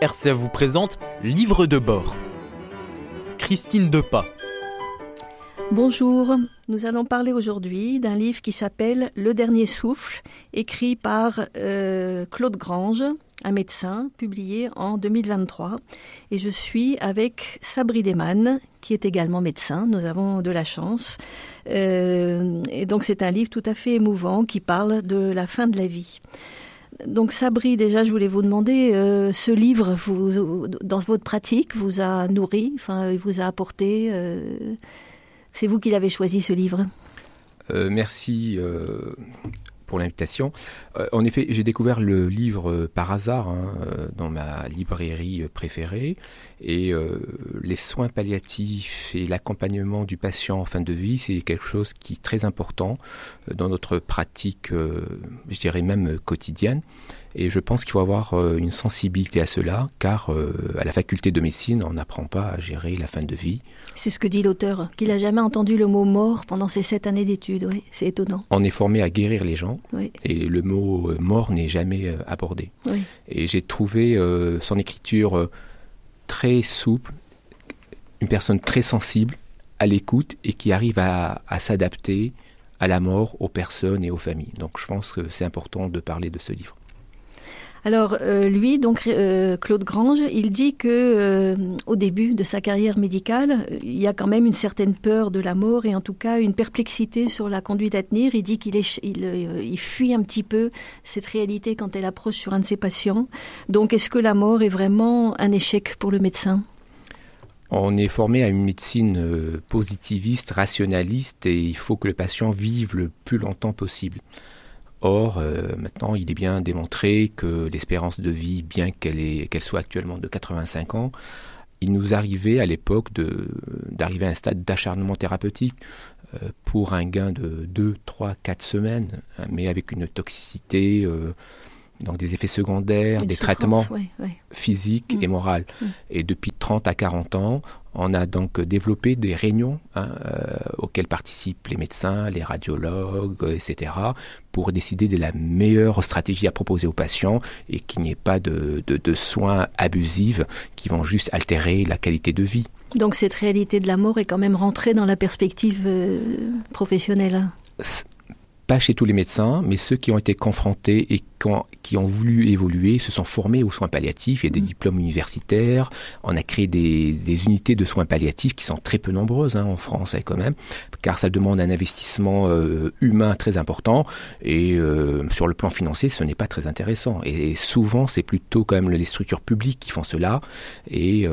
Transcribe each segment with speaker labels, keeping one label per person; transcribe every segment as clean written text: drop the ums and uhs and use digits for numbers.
Speaker 1: RCA vous présente Livre de bord. Christine Depas.
Speaker 2: Bonjour, nous allons parler aujourd'hui d'un livre qui s'appelle Le Dernier Souffle, écrit par Claude Grange, un médecin, publié en 2023. Et je suis avec Sabri Deman, qui est également médecin. Nous avons de la chance. Et donc c'est un livre tout à fait émouvant qui parle de la fin de la vie. Donc Sabri, déjà je voulais vous demander, ce livre, dans votre pratique, vous a nourri, il vous a apporté... C'est vous qui l'avez choisi, ce livre.
Speaker 3: Merci pour l'invitation. En effet, j'ai découvert le livre par hasard dans ma librairie préférée. Et les soins palliatifs et l'accompagnement du patient en fin de vie, c'est quelque chose qui est très important dans notre pratique, je dirais même quotidienne. Et je pense qu'il faut avoir une sensibilité à cela, car à la faculté de médecine, on n'apprend pas à gérer la fin de vie.
Speaker 2: C'est ce que dit l'auteur, qu'il n'a jamais entendu le mot mort pendant ses 7 années d'études. Oui, c'est étonnant.
Speaker 3: On est formé à guérir les gens,
Speaker 2: oui.
Speaker 3: Et le mot mort n'est jamais abordé.
Speaker 2: Oui.
Speaker 3: Et j'ai trouvé son écriture très souple, une personne très sensible, à l'écoute, et qui arrive à s'adapter à la mort, aux personnes et aux familles. Donc je pense que c'est important de parler de ce livre.
Speaker 2: Alors lui, donc Claude Grange, il dit que au début de sa carrière médicale, il y a quand même une certaine peur de la mort et en tout cas une perplexité sur la conduite à tenir. Il dit il fuit un petit peu cette réalité quand elle approche sur un de ses patients. Donc est-ce que la mort est vraiment un échec pour le médecin ?
Speaker 3: On est formé à une médecine positiviste, rationaliste, et il faut que le patient vive le plus longtemps possible. Or, maintenant, il est bien démontré que l'espérance de vie, bien qu'elle soit actuellement de 85 ans, il nous arrivait à l'époque d'arriver à un stade d'acharnement thérapeutique pour un gain de 2, 3, 4 semaines, mais avec une toxicité, donc des effets secondaires, des traitements physiques et moraux. Et depuis 30 à 40 ans, on a donc développé des réunions auxquelles participent les médecins, les radiologues, etc., pour décider de la meilleure stratégie à proposer aux patients et qu'il n'y ait pas de soins abusifs qui vont juste altérer la qualité de vie. Donc
Speaker 2: cette réalité de la mort est quand même rentrée dans la perspective professionnelle.
Speaker 3: Pas chez tous les médecins, mais ceux qui ont été confrontés et qui ont voulu évoluer se sont formés aux soins palliatifs. Il y a des diplômes universitaires. On a créé des unités de soins palliatifs qui sont très peu nombreuses en France quand même, car ça demande un investissement humain très important et sur le plan financier, ce n'est pas très intéressant. Et souvent, c'est plutôt quand même les structures publiques qui font cela et...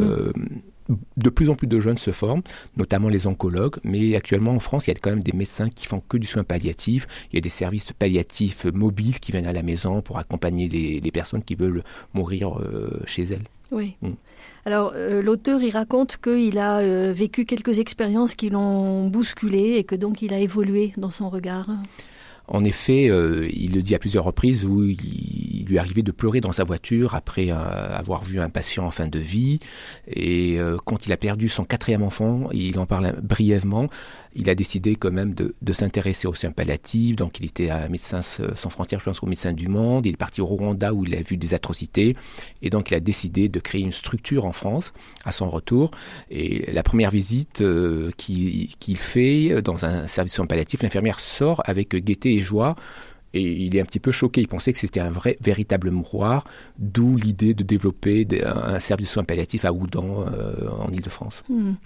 Speaker 3: De plus en plus de jeunes se forment, notamment les oncologues, mais actuellement en France, il y a quand même des médecins qui font que du soin palliatif. Il y a des services palliatifs mobiles qui viennent à la maison pour accompagner les personnes qui veulent mourir chez elles.
Speaker 2: Oui. Alors, l'auteur, il raconte qu'il a vécu quelques expériences qui l'ont bousculé et que donc il a évolué dans son regard.
Speaker 3: En effet, il le dit à plusieurs reprises où il lui arrivait de pleurer dans sa voiture après avoir vu un patient en fin de vie. Et quand il a perdu son 4e enfant, il en parle brièvement, il a décidé quand même de s'intéresser aux soins palliatifs. Donc il était à Médecins sans frontières, je pense aux Médecins du Monde. Il est parti au Rwanda où il a vu des atrocités. Et donc il a décidé de créer une structure en France à son retour. Et la première visite qu'il fait dans un service de soins palliatifs, l'infirmière sort avec gaieté et joie, et il est un petit peu choqué. Il pensait que c'était un véritable mouroir, d'où l'idée de développer un service de soins palliatifs à Oudan, en Île-de-France.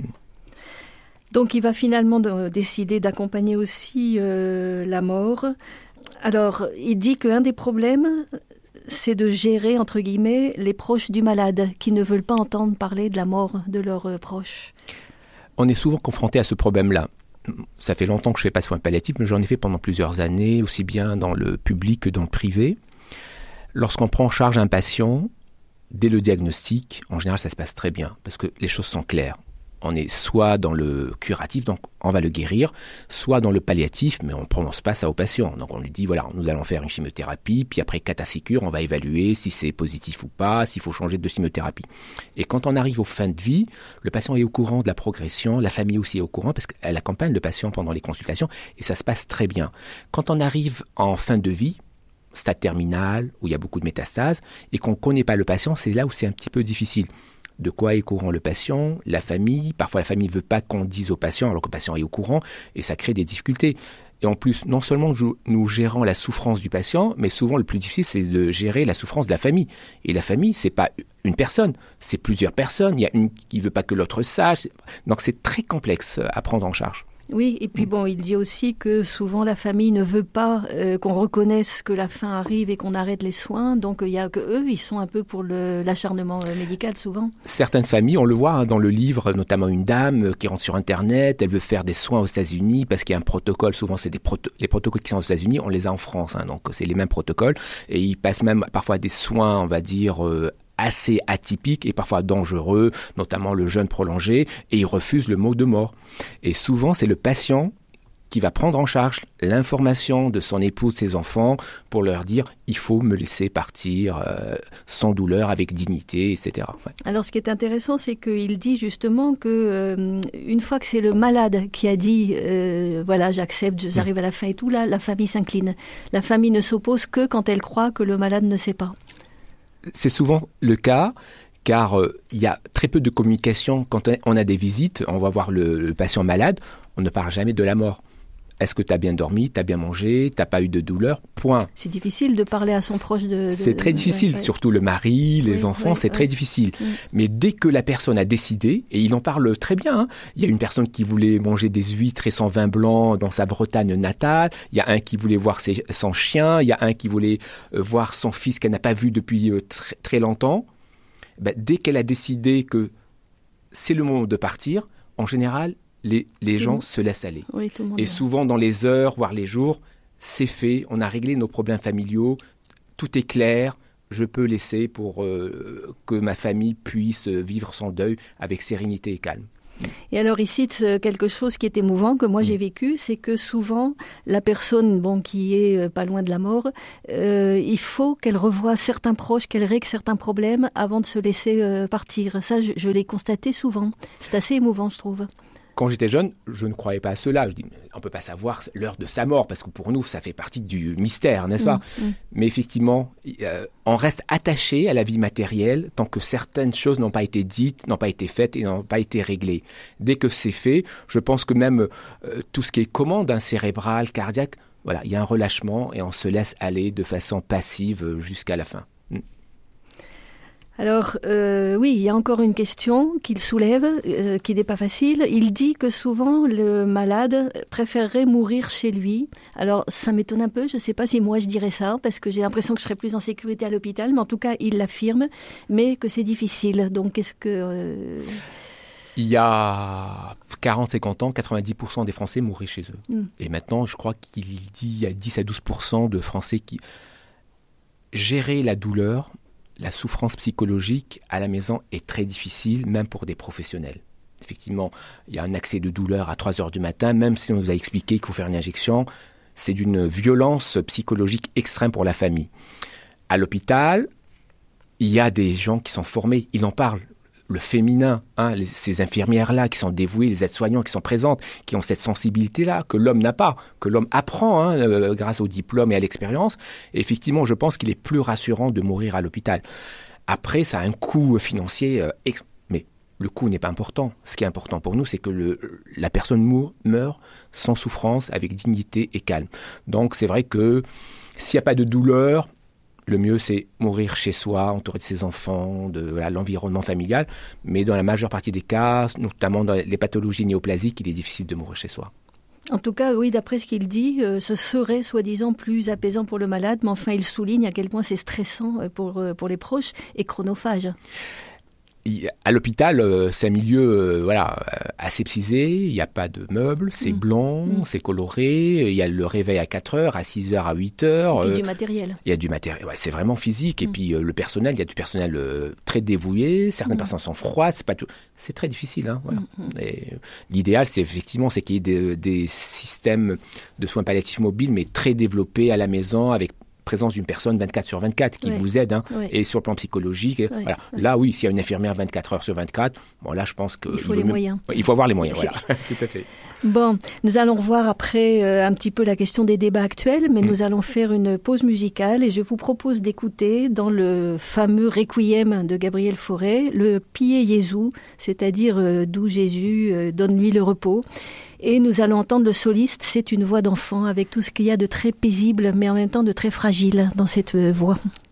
Speaker 2: Donc il va finalement décider d'accompagner aussi la mort. Alors il dit qu'un des problèmes, c'est de gérer, entre guillemets, les proches du malade, qui ne veulent pas entendre parler de la mort de leurs proches.
Speaker 3: On est souvent confronté à ce problème-là. Ça fait longtemps que je ne fais pas de soins palliatifs, mais j'en ai fait pendant plusieurs années, aussi bien dans le public que dans le privé. Lorsqu'on prend en charge un patient, dès le diagnostic, en général, ça se passe très bien, parce que les choses sont claires. On est soit dans le curatif, donc on va le guérir, soit dans le palliatif, mais on ne prononce pas ça au patient. Donc on lui dit, voilà, nous allons faire une chimiothérapie, puis après 4 à 6 cures, on va évaluer si c'est positif ou pas, s'il faut changer de chimiothérapie. Et quand on arrive aux fins de vie, le patient est au courant de la progression, la famille aussi est au courant, parce qu'elle accompagne le patient pendant les consultations, et ça se passe très bien. Quand on arrive en fin de vie, stade terminal, où il y a beaucoup de métastases, et qu'on ne connaît pas le patient, c'est là où c'est un petit peu difficile. De quoi est au courant le patient, la famille. Parfois, la famille ne veut pas qu'on dise au patient, alors que le patient est au courant, et ça crée des difficultés. Et en plus, non seulement nous gérons la souffrance du patient, mais souvent le plus difficile, c'est de gérer la souffrance de la famille. Et la famille, c'est pas une personne, c'est plusieurs personnes. Il y a une qui ne veut pas que l'autre sache. Donc c'est très complexe à prendre en charge.
Speaker 2: Oui, et puis bon, il dit aussi que souvent la famille ne veut pas qu'on reconnaisse que la fin arrive et qu'on arrête les soins. Donc il y a que eux, ils sont un peu pour l'acharnement médical souvent.
Speaker 3: Certaines familles, on le voit dans le livre, notamment une dame qui rentre sur Internet, elle veut faire des soins aux États-Unis parce qu'il y a un protocole. Souvent, c'est les protocoles qui sont aux États-Unis, on les a en France, donc c'est les mêmes protocoles. Et ils passent même parfois des soins, on va dire, assez atypiques et parfois dangereux, notamment le jeûne prolongé, et ils refusent le mot de mort. Et souvent, c'est le patient qui va prendre en charge l'information de son épouse, de ses enfants, pour leur dire « il faut me laisser partir sans douleur, avec dignité, etc. » Ouais.
Speaker 2: Alors, ce qui est intéressant, c'est qu'il dit justement que une fois que c'est le malade qui a dit « voilà, j'accepte, j'arrive à la fin et tout », là, la famille s'incline. La famille ne s'oppose que quand elle croit que le malade ne sait pas.
Speaker 3: C'est souvent le cas, car il y a très peu de communication. Quand on a des visites, on va voir le patient malade, on ne parle jamais de la mort. Est-ce que tu as bien dormi, tu as bien mangé, tu n'as pas eu de douleur? Point.
Speaker 2: C'est difficile de parler à son proche
Speaker 3: C'est très difficile, surtout le mari, les enfants, c'est très difficile. Mais dès que la personne a décidé, et il en parle très bien, il y a une personne qui voulait manger des huîtres et son vin blanc dans sa Bretagne natale, il y a un qui voulait voir son chien, il y a un qui voulait voir son fils qu'elle n'a pas vu depuis très, très longtemps. Dès qu'elle a décidé que c'est le moment de partir, en général, les gens se laissent aller.
Speaker 2: Oui,
Speaker 3: et souvent, dans les heures, voire les jours, c'est fait, on a réglé nos problèmes familiaux, tout est clair, je peux laisser pour que ma famille puisse vivre son deuil avec sérénité et calme.
Speaker 2: Et alors, il cite quelque chose qui est émouvant, que moi j'ai vécu, c'est que souvent, la personne qui est pas loin de la mort, il faut qu'elle revoie certains proches, qu'elle règle certains problèmes avant de se laisser partir. Ça, je l'ai constaté souvent. C'est assez émouvant, je trouve.
Speaker 3: Quand j'étais jeune, je ne croyais pas à cela. Je dis, on ne peut pas savoir l'heure de sa mort, parce que pour nous, ça fait partie du mystère, n'est-ce pas ? Mais effectivement, on reste attaché à la vie matérielle tant que certaines choses n'ont pas été dites, n'ont pas été faites et n'ont pas été réglées. Dès que c'est fait, je pense que même tout ce qui est commande cérébrale, cardiaque, voilà, il y a un relâchement et on se laisse aller de façon passive jusqu'à la fin.
Speaker 2: Alors, oui, il y a encore une question qu'il soulève, qui n'est pas facile. Il dit que souvent, le malade préférerait mourir chez lui. Alors, ça m'étonne un peu. Je ne sais pas si moi, je dirais ça, parce que j'ai l'impression que je serais plus en sécurité à l'hôpital. Mais en tout cas, il l'affirme, mais que c'est difficile. Donc, est-ce que...
Speaker 3: Il y a 40-50 ans, 90% des Français mourraient chez eux. Et maintenant, je crois qu'il dit il y a 10 à 12% de Français qui... Gérer la douleur... La souffrance psychologique à la maison est très difficile, même pour des professionnels. Effectivement, il y a un accès de douleur à 3 heures du matin, même si on nous a expliqué qu'il faut faire une injection, c'est d'une violence psychologique extrême pour la famille. À l'hôpital, il y a des gens qui sont formés, ils en parlent. Le féminin, ces infirmières-là qui sont dévouées, les aides-soignants qui sont présentes, qui ont cette sensibilité-là que l'homme n'a pas, que l'homme apprend grâce au diplôme et à l'expérience. Et effectivement, je pense qu'il est plus rassurant de mourir à l'hôpital. Après, ça a un coût financier, mais le coût n'est pas important. Ce qui est important pour nous, c'est que la personne meurt sans souffrance, avec dignité et calme. Donc, c'est vrai que s'il n'y a pas de douleur... Le mieux, c'est mourir chez soi, entouré de ses enfants, de l'environnement familial. Mais dans la majeure partie des cas, notamment dans les pathologies néoplasiques, il est difficile de mourir chez soi.
Speaker 2: En tout cas, oui, d'après ce qu'il dit, ce serait soi-disant plus apaisant pour le malade. Mais enfin, il souligne à quel point c'est stressant pour les proches et chronophage.
Speaker 3: À l'hôpital, c'est un milieu aseptisé, il n'y a pas de meubles, c'est blanc, c'est coloré, il y a le réveil à 4 heures, à 6 heures, à 8 heures.
Speaker 2: Et puis du matériel.
Speaker 3: Il y a du matériel, c'est vraiment physique. Et puis le personnel, il y a du personnel très dévoué, certaines personnes sont froides, c'est très difficile. Et l'idéal, c'est qu'il y ait des systèmes de soins palliatifs mobiles, mais très développés à la maison, avec présence d'une personne 24/24 qui vous aide, et sur le plan psychologique. Voilà. Là, oui, s'il y a une infirmière 24 heures sur 24, bon, là, je pense que...
Speaker 2: Il faut les moyens.
Speaker 3: Il faut avoir les moyens, voilà. Tout à fait.
Speaker 2: Bon, nous allons voir après un petit peu la question des débats actuels, mais nous allons faire une pause musicale et je vous propose d'écouter dans le fameux Requiem de Gabriel Fauré, le Pie Jesu, c'est-à-dire d'où Jésus, donne-lui le repos. Et nous allons entendre le soliste, c'est une voix d'enfant avec tout ce qu'il y a de très paisible, mais en même temps de très fragile dans cette voix.